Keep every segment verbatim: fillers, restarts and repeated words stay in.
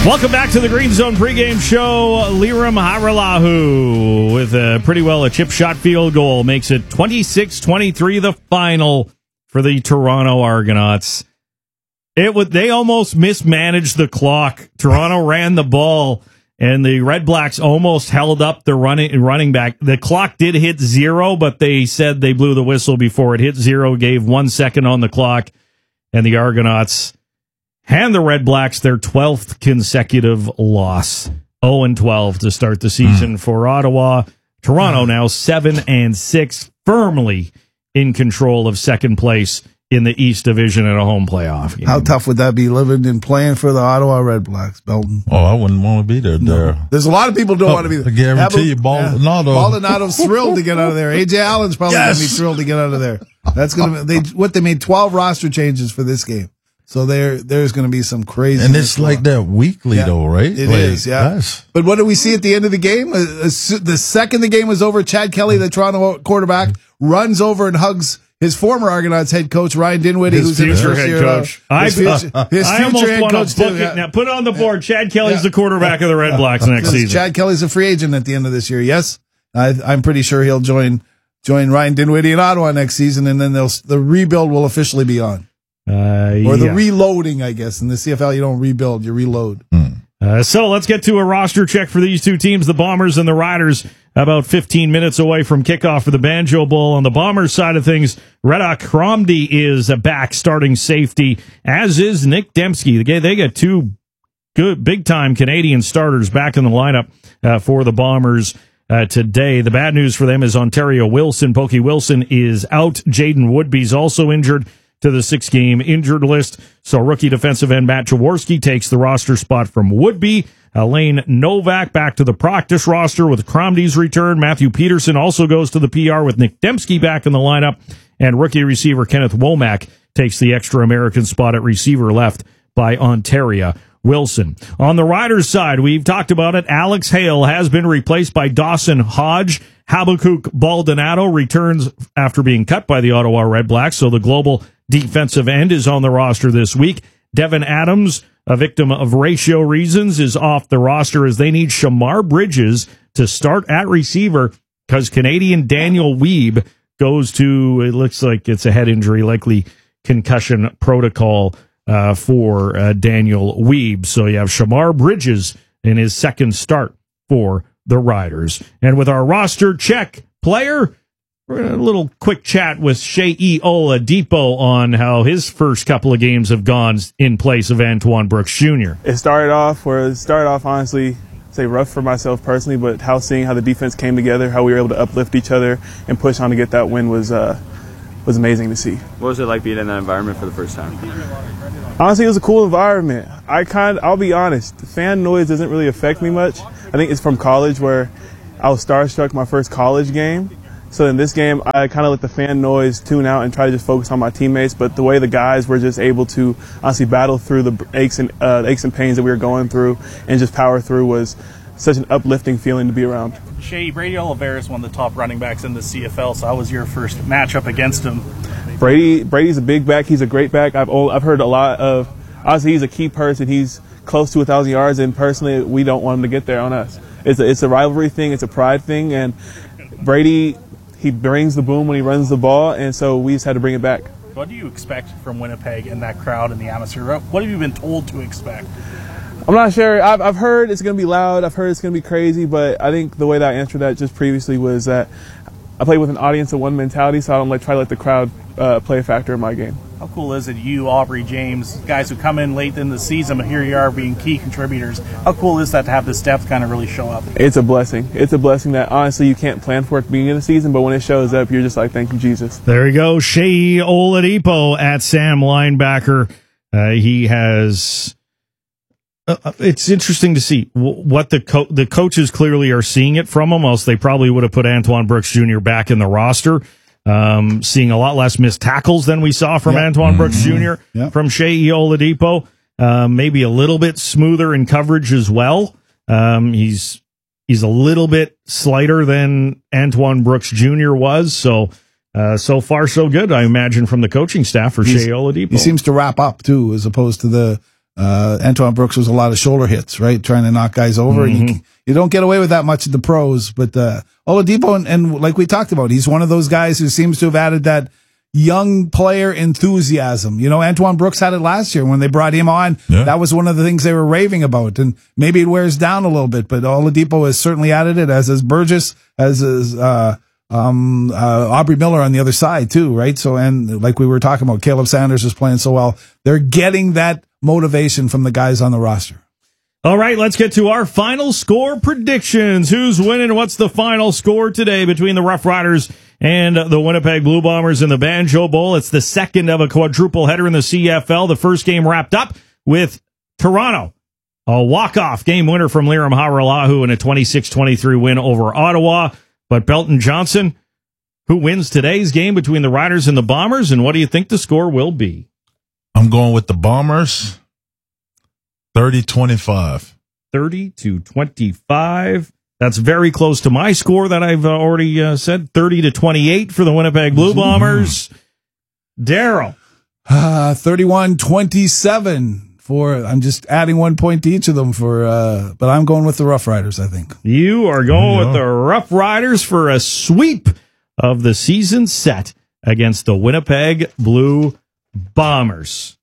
Welcome back to the Green Zone pregame show. Liram Haralahu with a pretty well a chip shot field goal makes it twenty-six twenty-three the final for the Toronto Argonauts. It would they almost mismanaged the clock. Toronto ran the ball and the Red Blacks almost held up the running running back. The clock did hit zero, but they said they blew the whistle before it hit zero, gave one second on the clock, and the Argonauts hand the Red Blacks their twelfth consecutive loss. oh and twelve to start the season mm. for Ottawa. Toronto now seven and six, firmly in control of second place in the East Division in a home playoff game. How tough would that be, living and playing for the Ottawa Red Blacks, Belton? Oh, I wouldn't want to be there. No. there. There's a lot of people who don't oh, want to be there. I guarantee you, Baldonado. Yeah. Baldonado's thrilled to get out of there. A J Allen's probably yes. going to be thrilled to get out of there. That's going to be, they, what, they made twelve roster changes for this game. So there, there's going to be some crazy. And it's like that weekly, yeah, though, right? It like, is, yeah. Gosh. But what did we see at the end of the game? Uh, uh, the second the game was over, Chad Kelly, the Toronto quarterback, runs over and hugs his former Argonauts head coach, Ryan Dinwiddie, his who's in his future first head year. Coach. Uh, his I, future, uh, his I future almost head want coach to book too. it Yeah. now. Put it on the board. Chad Kelly's yeah. the quarterback of the Red Blacks next season. Chad Kelly's a free agent at the end of this year. Yes, I, I'm pretty sure he'll join join Ryan Dinwiddie in Ottawa next season, and then they'll, the rebuild will officially be on. Uh, or the yeah. reloading, I guess. In the C F L, you don't rebuild, you reload. Mm. Uh, so let's get to a roster check for these two teams, the Bombers and the Riders, about fifteen minutes away from kickoff for the Banjo Bowl. On the Bombers side of things, Reda Kromdi is back starting safety, as is Nick Dembski. They got two good, big-time Canadian starters back in the lineup uh, for the Bombers uh, today. The bad news for them is Ontario Wilson. Pokey Wilson is out. Jaden Woodby's also injured to the six-game injured list. So rookie defensive end Matt Jaworski takes the roster spot from Woodby. Lane Novak back to the practice roster with Kromdi's return. Matthew Peterson also goes to the P R with Nick Dembski back in the lineup. And rookie receiver Kenneth Womack takes the extra American spot at receiver left by Ontario Wilson. On the Riders side, we've talked about it. Alex Hale has been replaced by Dawson Hodge. Habakkuk Baldonado returns after being cut by the Ottawa Red Blacks, so the global defensive end is on the roster this week. Devin Adams, a victim of ratio reasons, is off the roster as they need Shamar Bridges to start at receiver because Canadian Daniel Weeb goes to, it looks like it's a head injury, likely concussion protocol uh, for uh, Daniel Weeb. So you have Shamar Bridges in his second start for the Riders. And with our roster check player, we're going to a little quick chat with Sheyi Oladipo on how his first couple of games have gone in place of Antoine Brooks Junior It started off where it started off, honestly, say rough for myself personally, but how seeing how the defense came together, how we were able to uplift each other and push on to get that win was uh, was amazing to see. What was it like being in that environment for the first time? Honestly, it was a cool environment. I kind, I'll be honest, the fan noise doesn't really affect me much. I think it's from college where I was starstruck my first college game. So in this game, I kind of let the fan noise tune out and try to just focus on my teammates. But the way the guys were just able to honestly battle through the aches and uh, aches and pains that we were going through and just power through was such an uplifting feeling to be around. Sheyi, Brady Oliveira is one of the top running backs in the C F L, so how was your first matchup against him? Brady, Brady's a big back. He's a great back. I've I've heard a lot of. Obviously, he's a key person. He's close to a thousand yards, and personally, we don't want him to get there on us. It's a, it's a rivalry thing. It's a pride thing, and Brady, he brings the boom when he runs the ball, and so we just had to bring it back. What do you expect from Winnipeg and that crowd and the atmosphere? What have you been told to expect? I'm not sure. I've, I've heard it's going to be loud. I've heard it's going to be crazy, but I think the way that I answered that just previously was that I play with an audience of one mentality, so I don't like try to let the crowd uh, play a factor in my game. How cool is it, you, Aubrey James, guys who come in late in the season, but here you are being key contributors. How cool is that to have this depth kind of really show up? It's a blessing. It's a blessing that honestly you can't plan for at the beginning of the season, but when it shows up, you're just like, thank you, Jesus. There you go. Sheyi Oladipo at Sam linebacker. Uh, he has... Uh, it's interesting to see what the co- the coaches clearly are seeing it from him, else they probably would have put Antoine Brooks Junior back in the roster. Um, seeing a lot less missed tackles than we saw from yep. Antoine mm-hmm. Brooks Junior Yep. from Sheyi Oladipo. Um, maybe a little bit smoother in coverage as well. Um, he's he's a little bit slighter than Antoine Brooks Junior was. So uh, so far so good, I imagine, from the coaching staff for Sheyi Oladipo. He seems to wrap up too, as opposed to the uh, Antoine Brooks was a lot of shoulder hits, right? Trying to knock guys over. Mm-hmm. And you, you don't get away with that much at the pros, but, uh, Oladipo, and, and like we talked about, he's one of those guys who seems to have added that young player enthusiasm. You know, Antoine Brooks had it last year when they brought him on. Yeah. That was one of the things they were raving about, and maybe it wears down a little bit, but Oladipo has certainly added it, as is Burgess, as is, uh, um, uh, Aubrey Miller on the other side too, right? So, and like we were talking about, Caleb Sanders is playing so well. They're getting that motivation from the guys on the roster. All right, let's get to our final score predictions. Who's winning? What's the final score today between the Rough Riders and the Winnipeg Blue Bombers in the Banjo Bowl? It's the second of a quadruple header in the C F L. The first game wrapped up with Toronto, a walk-off game winner from Liram Hawrylahu in a twenty-six twenty-three win over Ottawa. But Belton Johnson, who wins today's game between the Riders and the Bombers, and what do you think the score will be? I'm going with the Bombers. thirty twenty-five. thirty to twenty-five. That's very close to my score that I've uh, already uh, said. thirty to twenty-eight for the Winnipeg Blue Bombers. Daryl. Uh, thirty-one twenty-seven for, I'm just adding one point to each of them for, uh, but I'm going with the Rough Riders, I think. You are going Yeah. with the Rough Riders for a sweep of the season set against the Winnipeg Blue Bombers.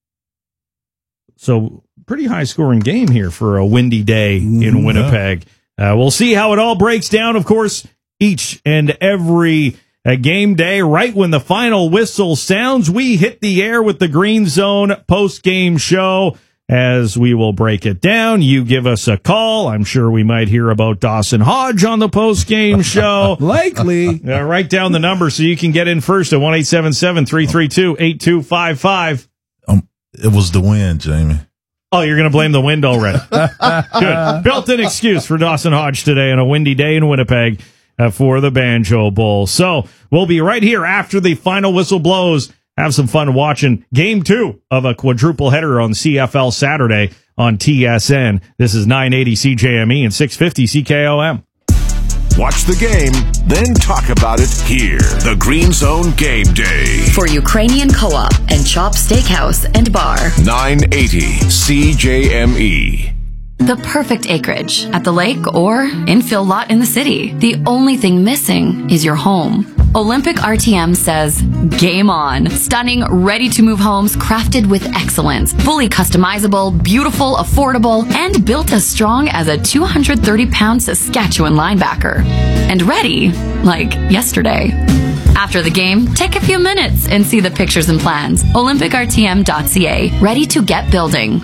So, pretty high scoring game here for a windy day in Winnipeg. Uh, we'll see how it all breaks down, of course, each and every uh, game day. Right when the final whistle sounds, we hit the air with the Green Zone post-game show. As we will break it down, you give us a call. I'm sure we might hear about Dawson Hodge on the post-game show. Likely. Uh, write down the number so you can get in first at one eight seven seven, three three two, eight two five five. Um, it was the wind, Jamie. Oh, you're going to blame the wind already. Good. Built-in excuse for Dawson Hodge today on a windy day in Winnipeg uh, for the Banjo Bowl. So we'll be right here after the final whistle blows. Have some fun watching game two of a quadruple header on C F L Saturday on T S N. This is nine eighty C J M E and six fifty C K O M. Watch the game, then talk about it here. The Green Zone Game Day. For Ukrainian Co-op and Chop Steakhouse and Bar. nine eighty C J M E. The perfect acreage at the lake or infill lot in the city. The only thing missing is your home. Olympic R T M says, game on. Stunning, ready-to-move homes crafted with excellence. Fully customizable, beautiful, affordable, and built as strong as a two hundred thirty pound Saskatchewan linebacker. And ready, like yesterday. After the game, take a few minutes and see the pictures and plans. Olympic R T M dot C A. Ready to get building.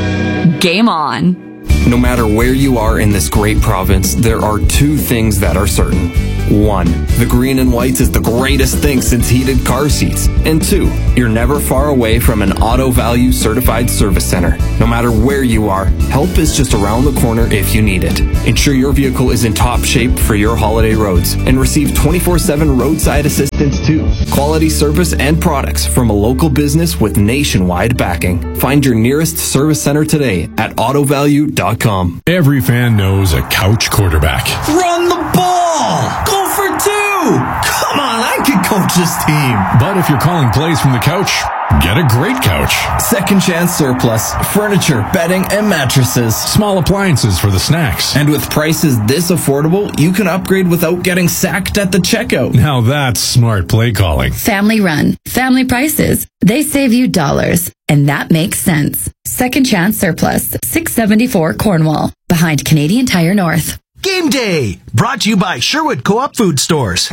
Game on. No matter where you are in this great province, there are two things that are certain. One, the green and whites is the greatest thing since heated car seats. And two, you're never far away from an Auto Value certified service center. No matter where you are, help is just around the corner if you need it. Ensure your vehicle is in top shape for your holiday roads and receive twenty-four seven roadside assistance too. Quality service and products from a local business with nationwide backing. Find your nearest service center today at auto value dot com. Every fan knows a couch quarterback. Run the ball! Go for two! Come on, I could coach this team. But if you're calling plays from the couch, get a great couch. Second Chance Surplus, furniture, bedding, and mattresses. Small appliances for the snacks. And with prices this affordable, you can upgrade without getting sacked at the checkout. Now that's smart play calling. Family run, family prices. They save you dollars, and that makes sense. Second Chance Surplus, six seventy-four Cornwall, behind Canadian Tire North. Game Day, brought to you by Sherwood Co-op Food Stores.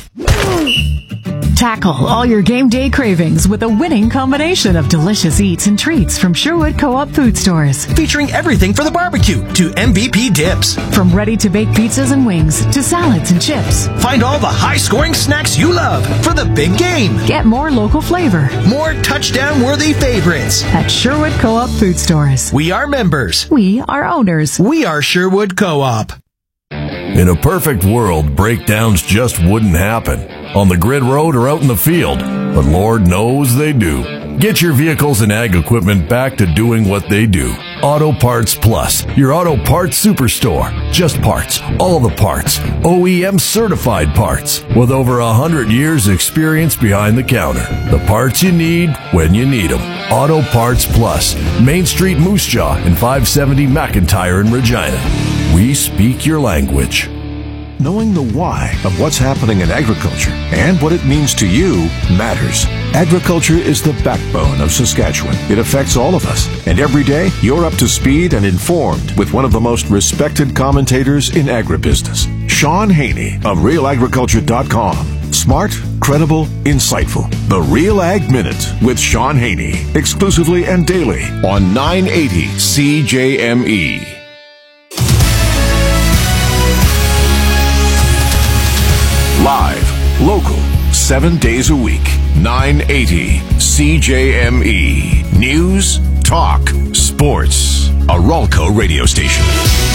Tackle all your game day cravings with a winning combination of delicious eats and treats from Sherwood Co-op Food Stores. Featuring everything for the barbecue to M V P dips. From ready-to-bake pizzas and wings to salads and chips. Find all the high-scoring snacks you love for the big game. Get more local flavor. More touchdown-worthy favorites. At Sherwood Co-op Food Stores. We are members. We are owners. We are Sherwood Co-op. In a perfect world, breakdowns just wouldn't happen. On the grid road or out in the field. But Lord knows they do. Get your vehicles and ag equipment back to doing what they do. Auto Parts Plus, your auto parts superstore. Just parts, all the parts, O E M certified parts, with over a hundred years experience behind the counter. The parts you need when you need them. Auto Parts Plus, Main Street Moose Jaw and five seventy McIntyre in Regina. We speak your language. Knowing the why of what's happening in agriculture and what it means to you matters. Agriculture is the backbone of Saskatchewan. It affects all of us. And every day, you're up to speed and informed with one of the most respected commentators in agribusiness, Sean Haney of real agriculture dot com. Smart, credible, insightful. The Real Ag Minute with Sean Haney. Exclusively and daily on nine eighty C J M E. Live, local, seven days a week. nine eighty C J M E. News, talk, sports. A Ralco radio station.